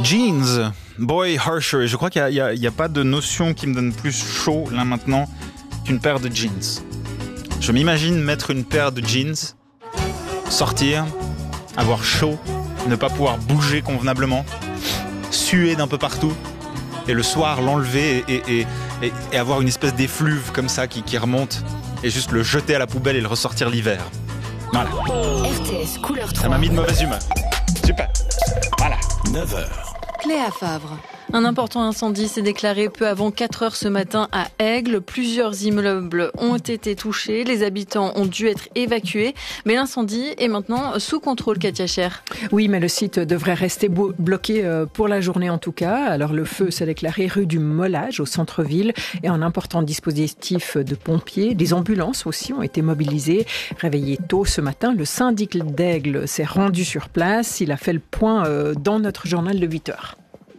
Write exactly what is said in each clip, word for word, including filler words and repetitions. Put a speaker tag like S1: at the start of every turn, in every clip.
S1: Jeans, Boy Harsher. Je crois qu'il n'y a, a, a pas de notion qui me donne plus chaud là maintenant qu'une paire de jeans. Je m'imagine mettre une paire de jeans, sortir, avoir chaud, ne pas pouvoir bouger convenablement, suer d'un peu partout, et le soir l'enlever et, et, et, et avoir une espèce d'effluve comme ça qui, qui remonte, et juste le jeter à la poubelle et le ressortir l'hiver. Voilà.
S2: R T S couleur trois.
S1: Ça m'a mis de mauvaise humeur. Super. Voilà.
S3: neuf heures.
S2: Cléa Favre.
S4: Un important incendie s'est déclaré peu avant quatre heures ce matin à Aigle. Plusieurs immeubles ont été touchés. Les habitants ont dû être évacués. Mais l'incendie est maintenant sous contrôle, Katia Cher.
S5: Oui, mais le site devrait rester bloqué pour la journée en tout cas. Alors le feu s'est déclaré rue du Mollage au centre-ville et un important dispositif de pompiers. Des ambulances aussi ont été mobilisées. Réveillé tôt ce matin, le syndic d'Aigle s'est rendu sur place. Il a fait le point dans notre journal de huit heures.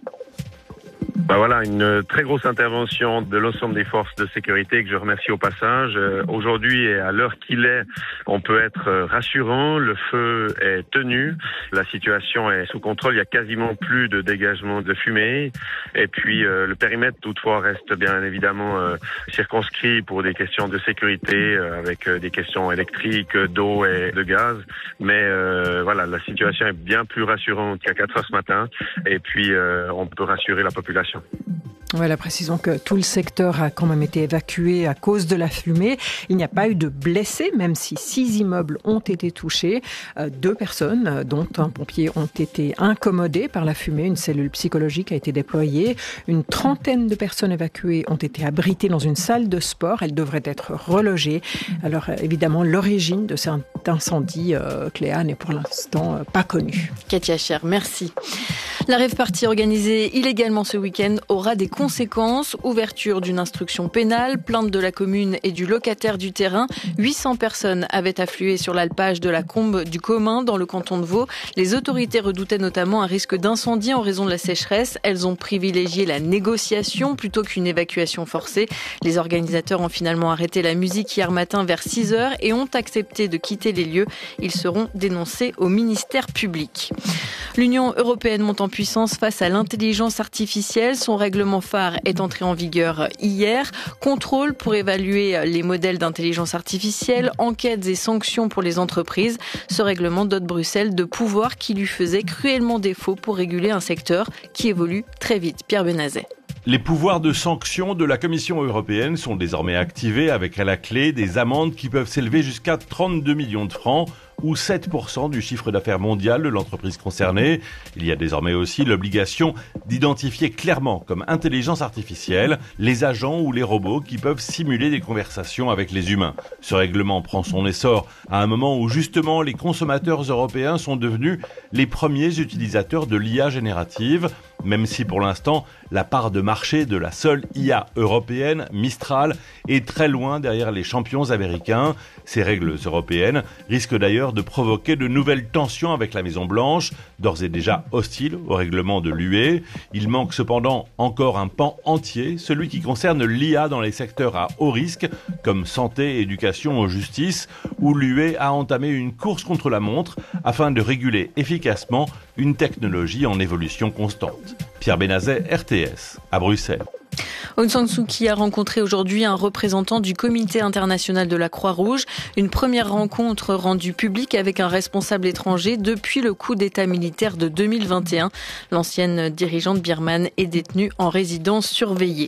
S6: Ben voilà, une très grosse intervention de l'ensemble des forces de sécurité que je remercie au passage. Euh, aujourd'hui et à l'heure qu'il est, on peut être rassurant. Le feu est tenu, la situation est sous contrôle. Il y a quasiment plus de dégagement de fumée. Et puis euh, le périmètre toutefois reste bien évidemment euh, circonscrit pour des questions de sécurité, euh, avec euh, des questions électriques, d'eau et de gaz. Mais euh, voilà, la situation est bien plus rassurante qu'à quatre heures ce matin. Et puis euh, on peut rassurer la population.
S5: Voilà, précisons que tout le secteur a quand même été évacué à cause de la fumée. Il n'y a pas eu de blessés, même si six immeubles ont été touchés. Euh, deux personnes, dont un pompier, ont été incommodées par la fumée. Une cellule psychologique a été déployée. Une trentaine de personnes évacuées ont été abritées dans une salle de sport. Elles devraient être relogées. Alors évidemment, l'origine de cet incendie, euh, Cléa, n'est pour l'instant euh, pas connue.
S4: Katia Cher, merci. La rave-party organisée illégalement ce week-end aura des conséquences. Ouverture d'une instruction pénale, plainte de la commune et du locataire du terrain. huit cents personnes avaient afflué sur l'alpage de la Combe du Commun dans le canton de Vaud. Les autorités redoutaient notamment un risque d'incendie en raison de la sécheresse. Elles ont privilégié la négociation plutôt qu'une évacuation forcée. Les organisateurs ont finalement arrêté la musique hier matin vers six heures et ont accepté de quitter les lieux. Ils seront dénoncés au ministère public. L'Union européenne monte en puissance face à l'intelligence artificielle. Son règlement phare est entré en vigueur hier. Contrôle pour évaluer les modèles d'intelligence artificielle, enquêtes et sanctions pour les entreprises. Ce règlement dote Bruxelles de pouvoirs qui lui faisaient cruellement défaut pour réguler un secteur qui évolue très vite. Pierre Benazet.
S7: Les pouvoirs de sanction de la Commission européenne sont désormais activés avec à la clé des amendes qui peuvent s'élever jusqu'à trente-deux millions de francs ou sept pour cent du chiffre d'affaires mondial de l'entreprise concernée. Il y a désormais aussi l'obligation d'identifier clairement comme intelligence artificielle les agents ou les robots qui peuvent simuler des conversations avec les humains. Ce règlement prend son essor à un moment où justement les consommateurs européens sont devenus les premiers utilisateurs de l'I A générative, même si pour l'instant la part de marché de la seule I A européenne, Mistral, est très loin derrière les champions américains. Ces règles européennes risquent d'ailleurs de provoquer de nouvelles tensions avec la Maison-Blanche, d'ores et déjà hostile au règlement de l'U E. Il manque cependant encore un pan entier, celui qui concerne l'I A dans les secteurs à haut risque, comme santé, éducation ou justice, où l'U E a entamé une course contre la montre afin de réguler efficacement une technologie en évolution constante. Pierre Benazet, R T S, à Bruxelles.
S4: Aung San Suu Kyi a rencontré aujourd'hui un représentant du Comité international de la Croix-Rouge. Une première rencontre rendue publique avec un responsable étranger depuis le coup d'État militaire de deux mille vingt et un. L'ancienne dirigeante birmane est détenue en résidence surveillée.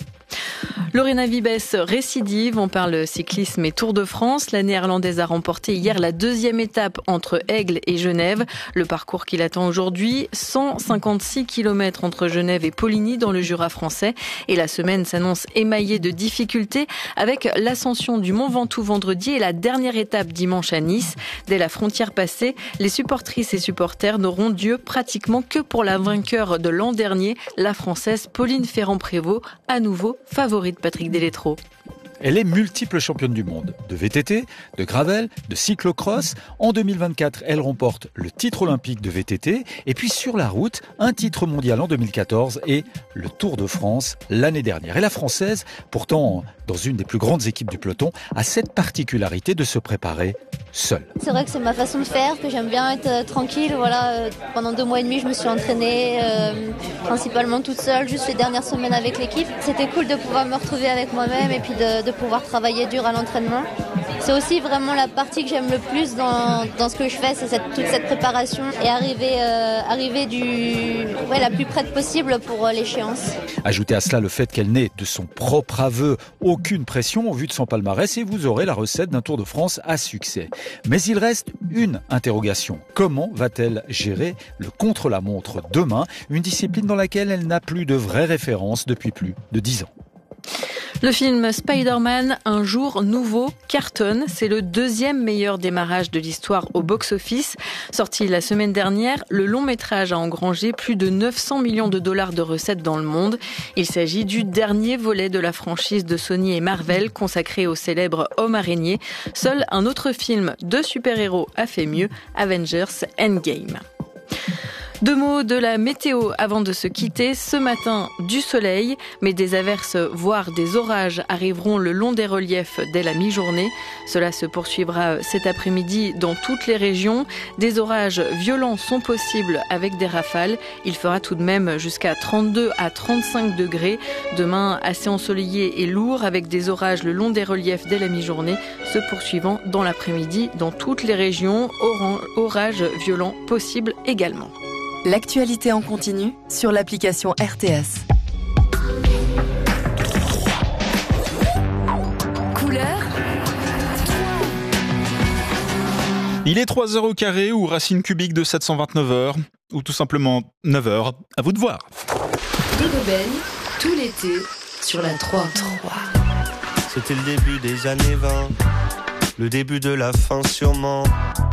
S4: Lorena Wiebes récidive, on parle cyclisme et Tour de France. La néerlandaise a remporté hier la deuxième étape entre Aigle et Genève. Le parcours qui l'attend aujourd'hui, cent cinquante-six kilomètres entre Genève et Poligny dans le Jura français. Et la semaine s'annonce émaillée de difficultés avec l'ascension du Mont Ventoux vendredi et la dernière étape dimanche à Nice. Dès la frontière passée, les supportrices et supporters n'auront Dieu pratiquement que pour la vainqueur de l'an dernier, la Française Pauline Ferrand-Prévot, à nouveau favorite Patrick Deletreau.
S3: Elle est multiple championne du monde de V T T, de gravel, de cyclocross. En deux mille vingt-quatre, elle remporte le titre olympique de V T T. Et puis sur la route, un titre mondial en deux mille quatorze et le Tour de France l'année dernière. Et la Française, pourtant dans une des plus grandes équipes du peloton, a cette particularité de se préparer seule.
S8: C'est vrai que c'est ma façon de faire, que j'aime bien être euh, tranquille. Voilà, euh, pendant deux mois et demi, je me suis entraînée euh, principalement toute seule, juste les dernières semaines avec l'équipe. C'était cool de pouvoir me retrouver avec moi-même et puis de, de pouvoir travailler dur à l'entraînement. C'est aussi vraiment la partie que j'aime le plus dans, dans ce que je fais, c'est cette, toute cette préparation et arriver, euh, arriver du, ouais, la plus près possible pour euh, l'échéance.
S3: Ajoutez à cela le fait qu'elle n'est de son propre aveu aucune pression au vu de son palmarès et vous aurez la recette d'un Tour de France à succès. Mais il reste une interrogation. Comment va-t-elle gérer le contre-la-montre demain, une discipline dans laquelle elle n'a plus de vraie référence depuis plus de dix ans?
S4: Le film Spider-Man, Un jour nouveau, cartonne. C'est le deuxième meilleur démarrage de l'histoire au box-office. Sorti la semaine dernière, le long métrage a engrangé plus de neuf cents millions de dollars de recettes dans le monde. Il s'agit du dernier volet de la franchise de Sony et Marvel consacré au célèbre homme araignée. Seul un autre film de super-héros a fait mieux, Avengers Endgame. Deux mots de la météo avant de se quitter. Ce matin, du soleil, mais des averses, voire des orages arriveront le long des reliefs dès la mi-journée. Cela se poursuivra cet après-midi dans toutes les régions. Des orages violents sont possibles avec des rafales. Il fera tout de même jusqu'à trente-deux à trente-cinq degrés. Demain, assez ensoleillé et lourd avec des orages le long des reliefs dès la mi-journée, se poursuivant dans l'après-midi dans toutes les régions. Orages violents possibles également.
S2: L'actualité en continu sur l'application R T S. Couleur.
S1: Il est trois heures au carré ou racine cubique de sept cent vingt-neuf heures, ou tout simplement neuf heures. À vous de voir.
S2: Des rebelles, tout l'été, sur la trois.
S9: C'était le début des années vingt, le début de la fin sûrement.